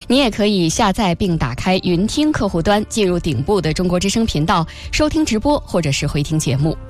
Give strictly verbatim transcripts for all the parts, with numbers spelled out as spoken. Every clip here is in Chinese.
你也可以下载并打开云听客户端，进入顶部的中国之声频道，收听直播或者是回听节目。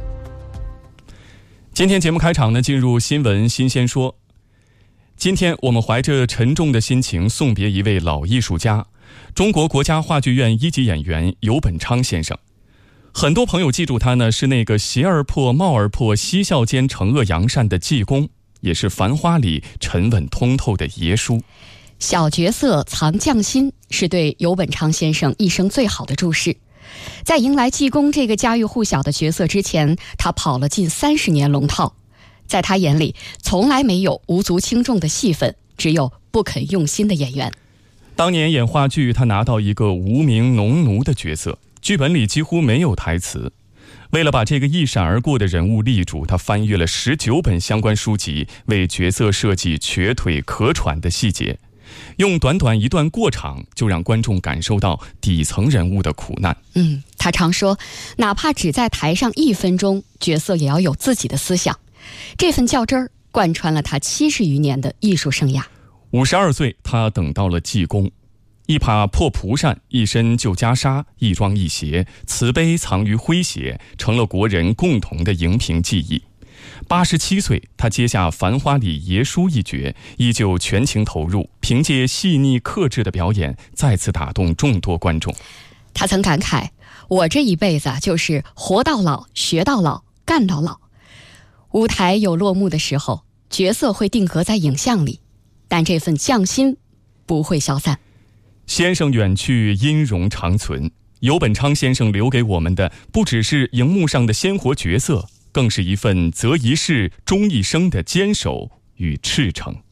今天节目开场呢，进入新闻新鲜说。今天我们怀着沉重的心情送别一位老艺术家，中国国家话剧院一级演员游本昌先生。很多朋友记住他呢，是那个邪而破、貌而破、嬉笑间惩恶扬善的济公，也是《繁花》里沉稳通透的爷叔。 小角色藏匠心是对游本昌先生一生最好的注释。在迎来济公这个家喻户晓的角色之前，他跑了近三十年龙套。在他眼里，从来没有无足轻重的戏份，只有不肯用心的演员。 当年演话剧，他拿到一个无名农奴的角色，剧本里几乎没有台词。为了把这个一闪而过的人物立住，他翻阅了十九本相关书籍，为角色设计瘸腿可喘的细节，用短短一段过场就让观众感受到底层人物的苦难。 嗯，他常说，哪怕只在台上一分钟，角色也要有自己的思想。这份较真儿贯穿了他七十余年的艺术生涯。 五十二岁，他等到了济公，一把破蒲扇，一身旧袈裟，一庄一谐，慈悲藏于诙谐，成了国人共同的荧屏记忆。八十七岁，他接下《繁花》里爷叔一角，依旧全情投入，凭借细腻克制的表演，再次打动众多观众。 他曾感慨，我这一辈子啊，就是活到老，学到老，干到老。舞台有落幕的时候，角色会定格在影像里，但这份匠心不会消散。 先生远去，音容长存。游本昌先生留给我们的，不只是荧幕上的鲜活角色，更是一份择一世终一生的坚守与赤诚。